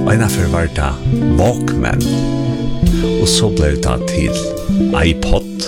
Einaför var det Walkman. Og så ble det til iPod.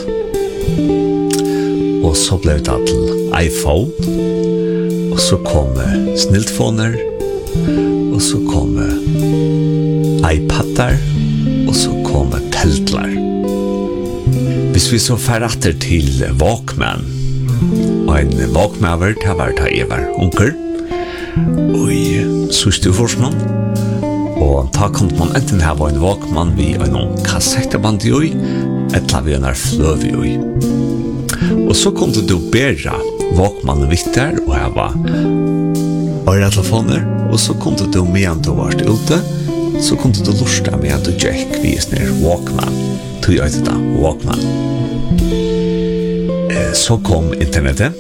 Og så ble det til iPhone. Og så kom sniltfoner. Og så kom iPadar. Og så kom teltlar. Hvis vi så ferdatter til Walkman. Og en Walkman var det jeg var onkel. Og i sørste forskning. Og da kom man enten her var en Walkman vi og noen kassetteband i, eller vi en fløv i. Og så kunne du bære Walkmanen vitter, og her var øretelefoner, og så kunne du medan du var ute, så kunne du lusta medan du gikk visner Walkman. Tog jeg til da, Walkman. Så kom internettet.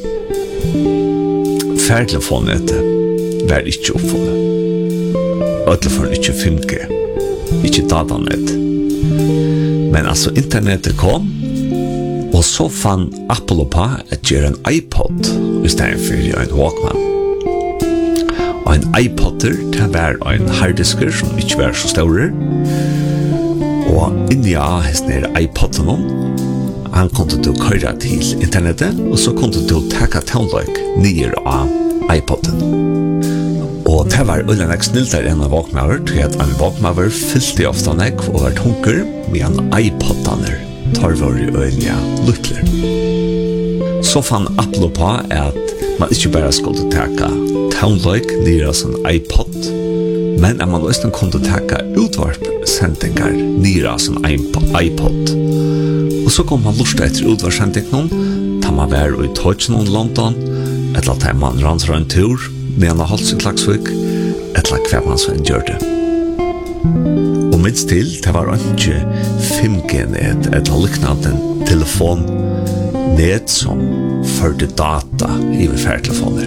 Færtelefonet var ikke oppfunnet. Øtlefor ikke 5G, ikke datanet. Men altså internettet kom, og så fann Apple på at gjøre en iPod i stedet for en Walkman. Og en iPodder, det var en harddisker som ikke var så større. Og inni av hesten iPodden, han kunne du køre til internettet, og så kunne du takke townløk nye av iPodden. Og det var ulike snilter enn en Walkmaver, til at en Walkmaver fylte ofte nek og vært hunker, med en iPod-aner tar var i øyelige lukler. Så fann Apple på at man ikke bare skulle takke townløk nere som en iPod, men at man også kunne takke utvarpsendingar nere som en iPod. Og så kom man lurt etter utvarpsendingen, da man var i Tøtjen i London, eller da man rant en tur, medan Hals i Klagsvik, etla hver man så enn gjør det. Og minst til, det var ikke 5G-net, etla liknande telefonnet som førte data i færtelefoner.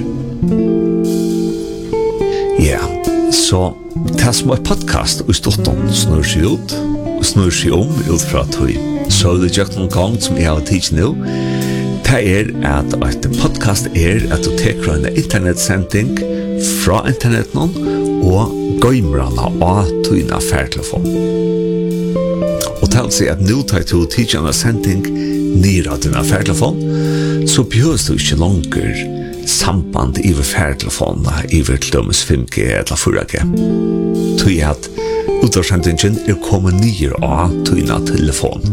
Ja, så det som er podcast i Stockholm snur seg ut, og snur seg ut fra tog. Så det gjør noen gang som jeg har tidsi nå, det at et podcast at du teker en internetsending fra internetten og gøymrene av tøyne færtelefon. Og til å si at nå tar du tidligere sending nere av dine færtelefon, så behøves du ikke langer samband i færtelefonene i til dømes 5G eller 4G. Tøy at utvarsendingen kommet nere av tøyne telefon.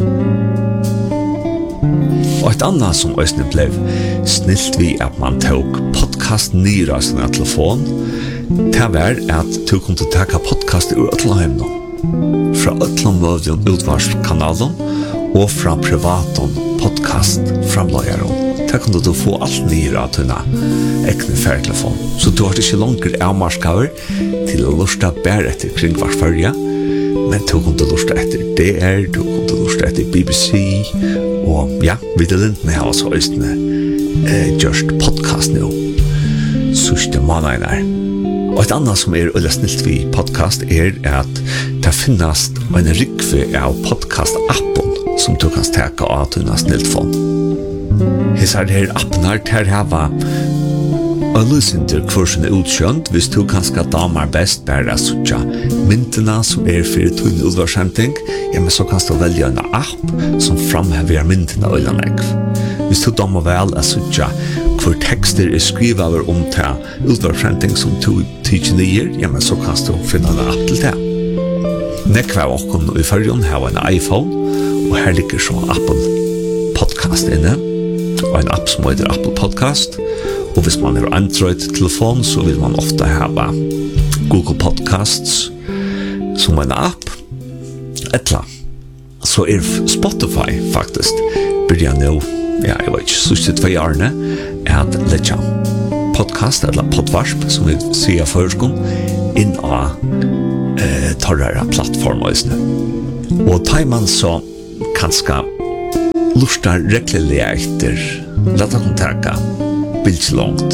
Og et annet som også ble snilt vi at man tok podcast nere av sin telefon, det var at du kunne takke podcast ur Øtlandheimene, fra Øtlandmøvden utvarskanalen og fra privaten podcast framløyeren. Der kunne du få alt nere av dine ekne færtelefon. Så du har ikke langer avmarskaver til å lusta bare etter kring hver førje, men du kunne lusta etter DR, du kunne lusta etter BBC, og ja, Viddelindene har også østene gjørst podcast nå, sørste måneder. Og et annet som øyla snilt vi podcast at det finnes en rykve av podcast-appen som du kan steke av til en sniltfond. Hesar her appen her hava Ølusinter kursen utkjønt hvis du kanskje damer best bare suttja myntene som for tøyne utvarsending, ja, men så kan du velge en app som framhever myntene øylanegg. Hvis du damer vel suttja hvor tekster skrivet over til utvarsending som du tykker nye, ja, men så kan du finne en app til det. Nekva av okken i førjen har en iPhone, og her ligger så Apple Podcast inne, og en app som heter Apple Podcast. Og hvis man har Android-telefon, så vil man ofte ha Google Podcasts som en app. Etla. Så Spotify faktisk begynner nå, ja, jeg vet ikke, så 2 årene, at letja podcast, eller podvarsp, som vi sier førskon, inn av torrere plattformer. Og tar man så kanskje lustar rekkelig etter, leta kontakta, bilslångt.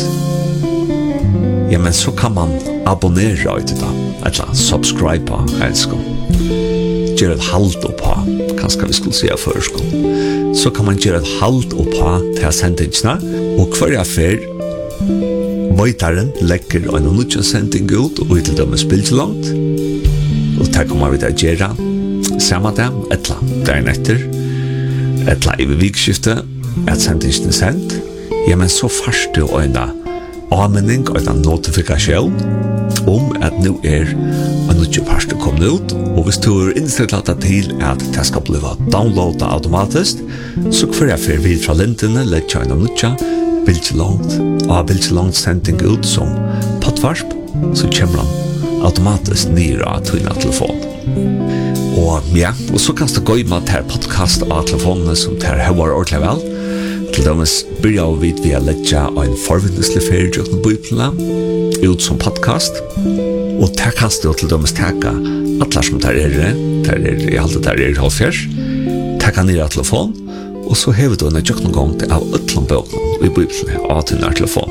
Ja, men så kan man abonnera ut det, eller subscribe på helskon. Gjør et halt oppa, kanskje vi skulle si førskon. Så kan man gjøre et halt oppa til sendingsene, og hver affær Vøytaren legger en nødvendig sending ut og til dømes bilslångt. det kommer vi til å gjøre samme dag, etla dagen etter, etla i vikskiftet, at sendingen sendt, ja, men så først du øyne anmenning og en notifikasjon at nå en nødvendig parst kommet ut, og hvis du innstilt til at det skal bli downloadet automatisk, så får jeg for vid fra lintene, lett kjøyne og nødvendig, bildelangt sending ut som pottvarsp, så kommer han automatisk ned av tøyne telefon. Og ja, og så kan du gå med til podcast av telefonene som tar høyere ordentlig vel. Til dømes begynner vi via letja en forvindeslig ferie til Bibelen ut som podcast. Og der kan du til dømes teka alle som tar i alt det i halvfjers, teka ned av telefon, og så hever du en jøkken gang til av utlånbøkene i Bibelen av til nær telefon.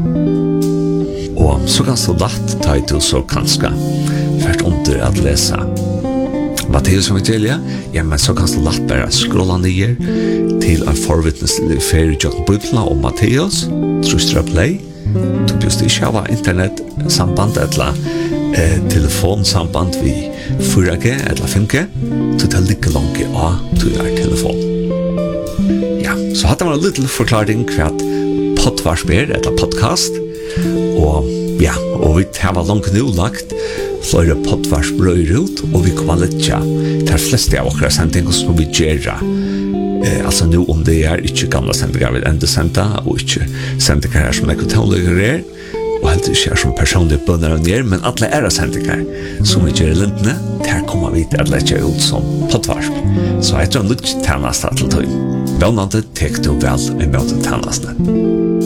Og så kan du lagt ta i til så kanskje først under at lese Matteus evangeliet, ja, men så kan du lagt bare scrolla ned til en forvittneslig ferie i Bibelen om Matteus, trustra play, du just ikke har internetsamband eller telefonsamband vi 4G eller 5G, du tar like langt av til telefon. Ja, så hadde man en liten forklaring hva pottvarsp eller podcast, og ja, og vi har langt nå lagt flere pottvarsp røyre ut, og vi kommer litt ja, til fleste av okra sendinger som vi gjør. Altså nå om det ikke gamle sendinger vil enda senda, og ikke sendinger her som ekotonligere og helt ikke som personlige bønner og nere, men alle sendinger som vi gjør i lintene, der kommer vi til å lette ut som pottvarsp. Så jeg tror litt tjeneste til tøy. Velnande tek du vel i møte tjenestene.